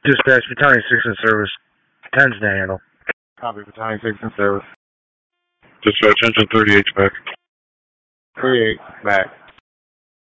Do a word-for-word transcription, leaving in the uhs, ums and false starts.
Dispatch, Battalion six in service. ten's to handle. Copy, Battalion six in service. Dispatch, engine thirty-eight back. thirty-eight back.